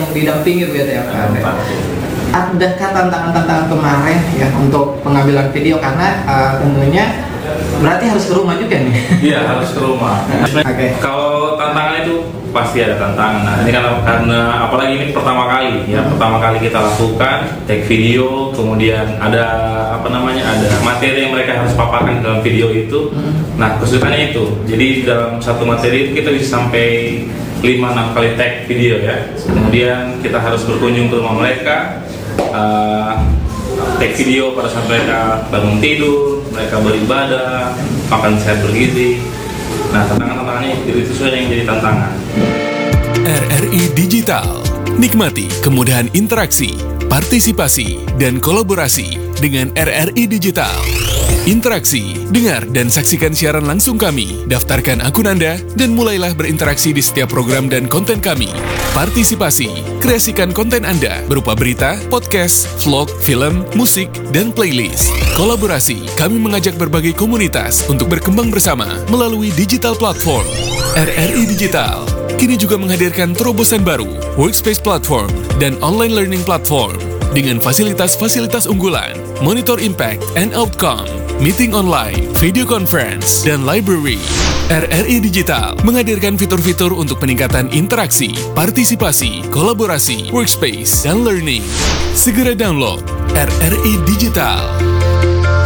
didampingi gitu ya Pak. Adakah tantangan-tantangan kemarin ya untuk pengambilan video karena tentunya berarti harus ke rumah juga nih? Iya, harus ke rumah. Kalau tantangan itu pasti ada tantangan. Nah, ini karena apalagi ini pertama kali ya, pertama kali kita lakukan take video, kemudian ada ada materi yang mereka harus paparkan dalam video itu. Nah, kesulitannya itu. Jadi dalam satu materi itu kita bisa sampai 5-6 kali take video ya. Kemudian kita harus berkunjung ke rumah mereka, take video pada saat mereka bangun tidur, mereka beribadah, makan sehat bergizi. Nah, tantangannya itu yang jadi tantangan. RRI Digital, nikmati kemudahan interaksi, partisipasi, dan kolaborasi dengan RRI Digital. Interaksi, dengar dan saksikan siaran langsung kami, daftarkan akun Anda, dan mulailah berinteraksi di setiap program dan konten kami. Partisipasi, kreasikan konten Anda berupa berita, podcast, vlog, film, musik, dan playlist. Kolaborasi, kami mengajak berbagai komunitas untuk berkembang bersama melalui digital platform. RRI Digital kini juga menghadirkan terobosan baru, workspace platform, dan online learning platform dengan fasilitas-fasilitas unggulan, monitor impact and outcome, meeting online, video conference, dan library. RRI Digital menghadirkan fitur-fitur untuk peningkatan interaksi, partisipasi, kolaborasi, workspace, dan learning. Segera download RRI Digital.